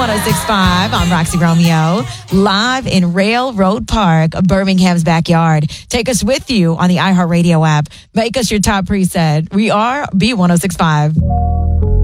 B1065. I'm Roxy Romeo, live in Railroad Park, Birmingham's backyard. Take us with you on the iHeartRadio app. Make us your top preset. We are B1065.